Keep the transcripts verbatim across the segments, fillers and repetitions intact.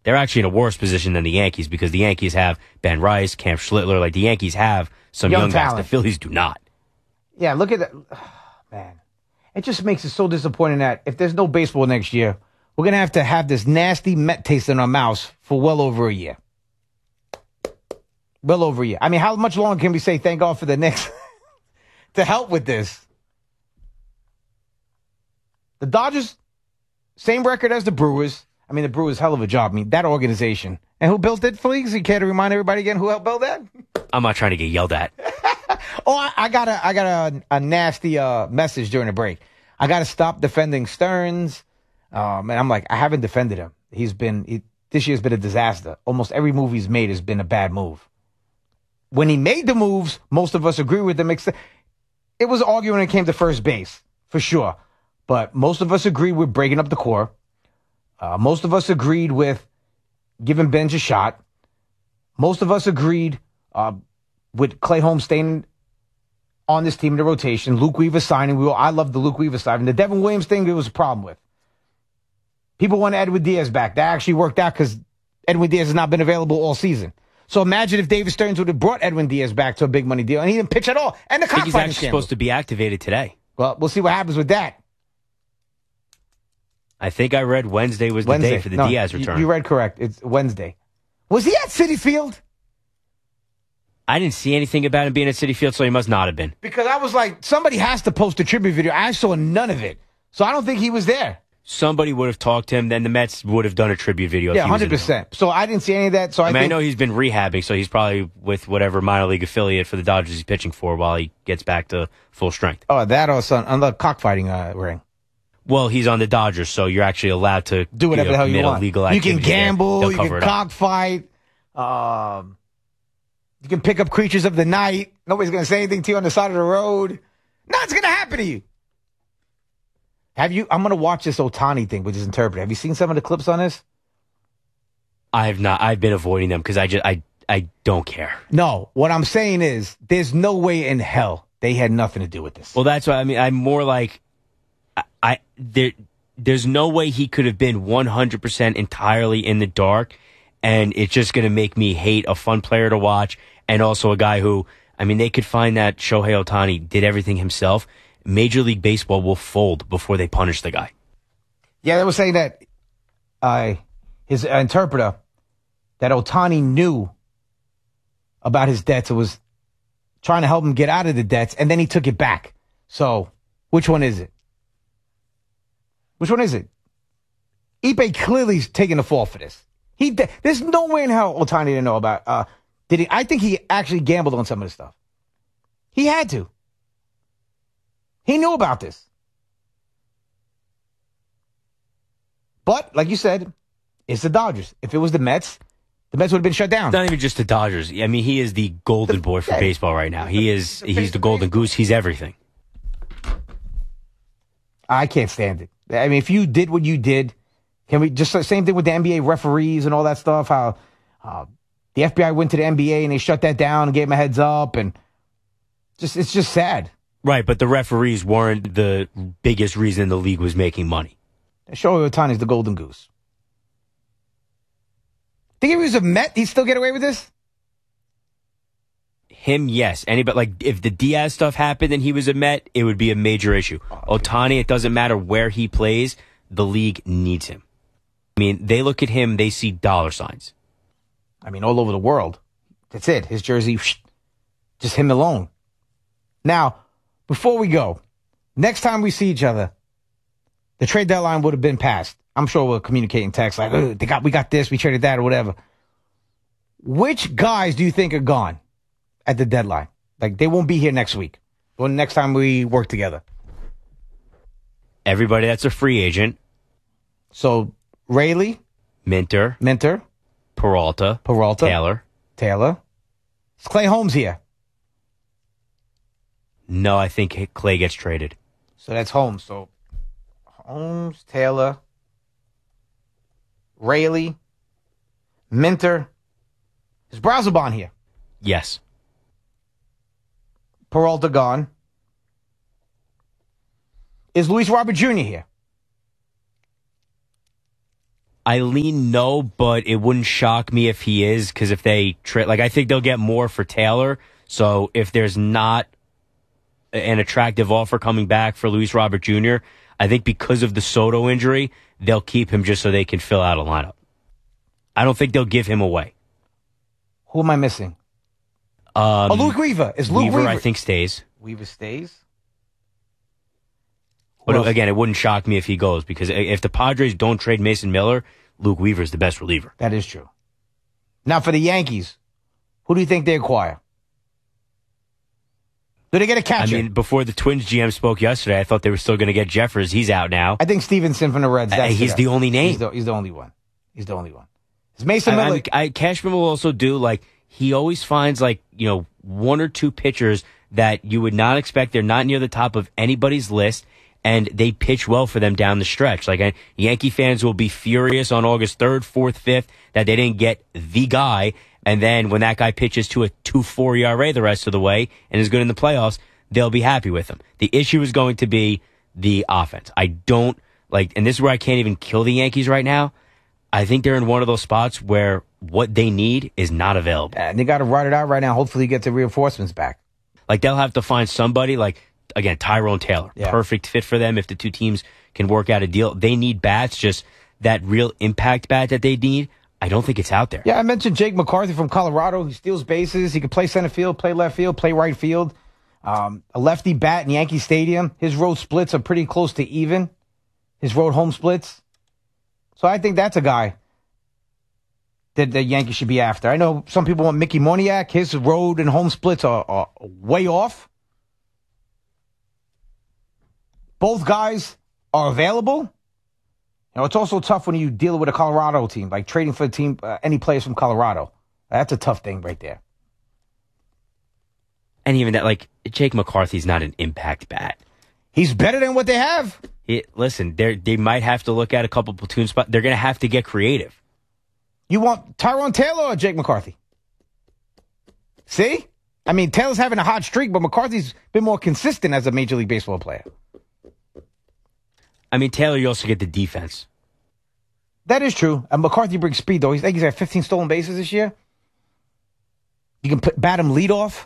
They're actually in a worse position than the Yankees because the Yankees have Ben Rice, Cam Schlittler. Like the Yankees have some young, young guys. The Phillies do not. Yeah, look at that. Oh, man, it just makes it so disappointing that if there's no baseball next year, we're going to have to have this nasty Met taste in our mouths for well over a year. Well over a year. I mean, how much longer can we say thank God for the Knicks to help with this? The Dodgers, same record as the Brewers. I mean, the Brewers, hell of a job. I mean, that organization. And who built it, Fleegs? You care to remind everybody again who helped build that? I'm not trying to get yelled at. oh, I, I got a, I got a, a nasty uh, message during the break. I got to stop defending Stearns. Um, and I'm like, I haven't defended him. He's been, he, this year's been a disaster. Almost every move he's made has been a bad move. When he made the moves, most of us agree with him. It was arguing when it came to first base, for sure. But most of us agreed with breaking up the core. Uh, most of us agreed with giving Benj a shot. Most of us agreed uh, with Clay Holmes staying on this team in the rotation. Luke Weaver signing. We all, I love the Luke Weaver signing. The Devin Williams thing, there was a problem with. People want Edwin Diaz back. That actually worked out because Edwin Diaz has not been available all season. So imagine if David Stearns would have brought Edwin Diaz back to a big money deal, and he didn't pitch at all. And the I think he's actually scandal. supposed to be activated today. Well, we'll see what happens with that. I think I read Wednesday was the Wednesday. day for the no, Diaz return. You read correct. It's Wednesday. Was he at Citi Field? I didn't see anything about him being at Citi Field, so he must not have been. Because I was like, somebody has to post a tribute video. I saw none of it. So I don't think he was there. Somebody would have talked to him, then the Mets would have done a tribute video. Yeah, one hundred percent. So I didn't see any of that. So I, I mean, think, I know he's been rehabbing, so he's probably with whatever minor league affiliate for the Dodgers he's pitching for while he gets back to full strength. Oh, that or some, on the cockfighting uh, ring. Well, he's on the Dodgers, so you're actually allowed to do whatever you know, the hell you want. Legal you can gamble, you can up. cockfight, um, you can pick up creatures of the night. Nobody's going to say anything to you on the side of the road. Nothing's going to happen to you. Have you? I'm going to watch this Ohtani thing with his interpreter. Have you seen some of the clips on this? I have not. I've been avoiding them because I just I I don't care. No, what I'm saying is, there's no way in hell they had nothing to do with this. Well, that's why I mean. I'm more like, I, I there. There's no way he could have been one hundred percent entirely in the dark, and it's just going to make me hate a fun player to watch, and also a guy who, I mean, they could find that Shohei Ohtani did everything himself. Major League Baseball will fold before they punish the guy. Yeah, they were saying that uh, his uh, interpreter, that Ohtani knew about his debts. It was trying to help him get out of the debts, and then he took it back. So, which one is it? Which one is it? Ippei clearly is taking the fall for this. He, there's no way in hell Ohtani didn't know about. Uh, did he? I think he actually gambled on some of this stuff. He had to. He knew about this. But, like you said, it's the Dodgers. If it was the Mets, the Mets would have been shut down. It's not even just the Dodgers. I mean, he is the golden boy for baseball right now. He is, he's the golden goose. He's everything. I can't stand it. I mean, if you did what you did, can we just, same thing with the N B A referees and all that stuff, how uh, the F B I went to the N B A and they shut that down and gave them a heads up, and just it's just sad. Right, but the referees weren't the biggest reason the league was making money. Shohei Ohtani's the golden goose. Think if he was a Met, he'd still get away with this? Him, yes. Anybody, like, if the Diaz stuff happened and he was a Met, it would be a major issue. Oh, okay. Ohtani, it doesn't matter where he plays, the league needs him. I mean, they look at him, they see dollar signs. I mean, all over the world. That's it. His jersey, just him alone. Now, before we go, next time we see each other, the trade deadline would have been passed. I'm sure we'll communicate in text like, oh, they got, we got this, we traded that, or whatever. Which guys do you think are gone at the deadline? Like, they won't be here next week or next time we work together. Everybody that's a free agent. So, Rayleigh. Minter. Minter. Peralta. Peralta. Taylor. Taylor. Is Clay Holmes here? No, I think Clay gets traded. So that's Holmes. So Holmes, Taylor, Rayleigh, Minter. Is Brazelbon here? Yes. Peralta gone. Is Luis Robert Junior here? I lean no, but it wouldn't shock me if he is, because if they trade, like I think they'll get more for Taylor. So if there's not an attractive offer coming back for Luis Robert Junior, I think because of the Soto injury, they'll keep him just so they can fill out a lineup. I don't think they'll give him away. Who am I missing? Um, oh, Luke Weaver. Is Luke Weaver, Weaver? I think, stays. Weaver stays? But else? Again, it wouldn't shock me if he goes, because if the Padres don't trade Mason Miller, Luke Weaver's the best reliever. That is true. Now for the Yankees, who do you think they acquire? Do they get a catcher? I mean, before the Twins G M spoke yesterday, I thought they were still going to get Jeffers. He's out now. I think Stevenson from the Reds. That's uh, he's the only name. He's the, he's the only one. He's the only one. It's Mason I, Miller. I, I, Cashman will also do, like, he always finds, like, you know, one or two pitchers that you would not expect. They're not near the top of anybody's list, and they pitch well for them down the stretch. Like, uh, Yankee fans will be furious on August third, fourth, fifth that they didn't get the guy, and then when that guy pitches to a two point four E R A the rest of the way and is good in the playoffs, they'll be happy with him. The issue is going to be the offense. I don't, like, and this is where I can't even kill the Yankees right now. I think they're in one of those spots where what they need is not available. And they got to ride it out right now. Hopefully get the reinforcements back. Like, they'll have to find somebody, like, again, Tyrone Taylor. Yeah. Perfect fit for them if the two teams can work out a deal. They need bats, just that real impact bat that they need. I don't think it's out there. Yeah, I mentioned Jake McCarthy from Colorado. He steals bases. He can play center field, play left field, play right field. Um, a lefty bat in Yankee Stadium. His road splits are pretty close to even. His road home splits. So I think that's a guy that the Yankees should be after. I know some people want Mickey Moniak. His road and home splits are, are way off. Both guys are available. You know, it's also tough when you deal with a Colorado team, like trading for a team, uh, any players from Colorado. That's a tough thing right there. And even that, like, Jake McCarthy's not an impact bat. He's better than what they have. It, listen, they they might have to look at a couple platoon spots. They're going to have to get creative. You want Tyrone Taylor or Jake McCarthy? See? I mean, Taylor's having a hot streak, but McCarthy's been more consistent as a Major League Baseball player. I mean, Taylor, you also get the defense. That is true. And McCarthy brings speed, though. He's, I think he's at fifteen stolen bases this year. You can put, bat him leadoff.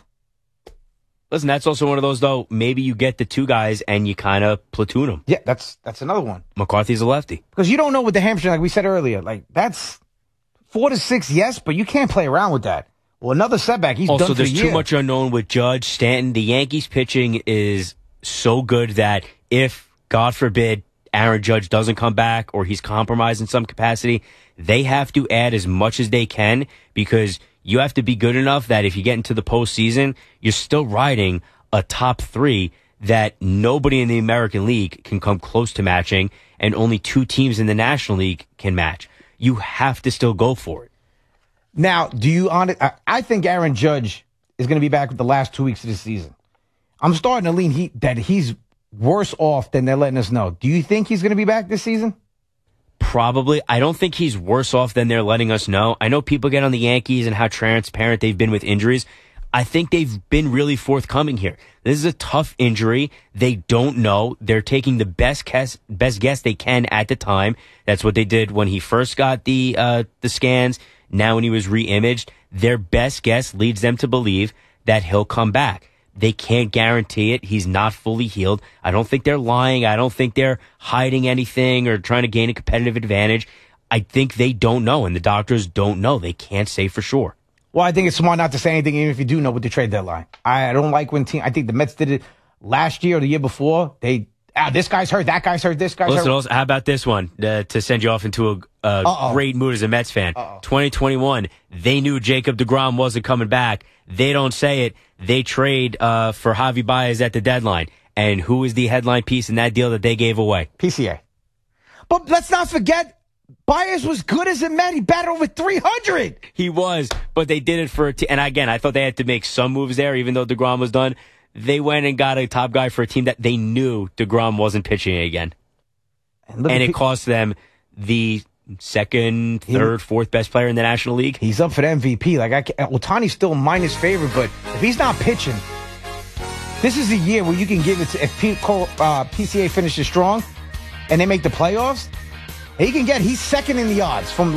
Listen, that's also one of those, though, maybe you get the two guys and you kind of platoon them. Yeah, that's that's another one. McCarthy's a lefty. Because you don't know with the hamstring, like we said earlier. Like, that's four to six, yes, but you can't play around with that. Well, another setback. He's also, done for there's the too year. much unknown with Judge, Stanton. The Yankees pitching is so good that if, God forbid, Aaron Judge doesn't come back or he's compromised in some capacity, they have to add as much as they can, because you have to be good enough that if you get into the postseason, you're still riding a top three that nobody in the American League can come close to matching, and only two teams in the National League can match. You have to still go for it. Now, do you on it? I, I think Aaron Judge is going to be back with the last two weeks of the season. I'm starting to lean he, that he's worse off than they're letting us know. Do you think he's going to be back this season? Probably. I don't think he's worse off than they're letting us know. I know people get on the Yankees and how transparent they've been with injuries. I think they've been really forthcoming here. This is a tough injury. They don't know. They're taking the best guess, best guess they can at the time. That's what they did when he first got the uh, the scans. Now when he was re-imaged, their best guess leads them to believe that he'll come back. They can't guarantee it. He's not fully healed. I don't think they're lying. I don't think they're hiding anything or trying to gain a competitive advantage. I think they don't know, and the doctors don't know. They can't say for sure. Well, I think it's smart not to say anything, even if you do know with the trade deadline. I don't like when team. I think the Mets did it last year or the year before. They ah, this guy's hurt, that guy's hurt, this guy's Listen, hurt. Also, how about this one uh, to send you off into a, a great mood as a Mets fan? Uh-oh. twenty twenty-one, they knew Jacob deGrom wasn't coming back. They don't say it. They trade uh, for Javi Baez at the deadline. And who is the headline piece in that deal that they gave away? P C A. But let's not forget, Baez was good as a man. He batted over three hundred. He was, but they did it for a team. And again, I thought they had to make some moves there, even though DeGrom was done. They went and got a top guy for a team that they knew DeGrom wasn't pitching again. And, and it P- cost them the second, third, he, fourth best player in the National League. He's up for the M V P. Like, I Ohtani's still minus favorite, but if he's not pitching, this is a year where you can give it to, if P, uh, P C A finishes strong and they make the playoffs, He can get, he's second in the odds from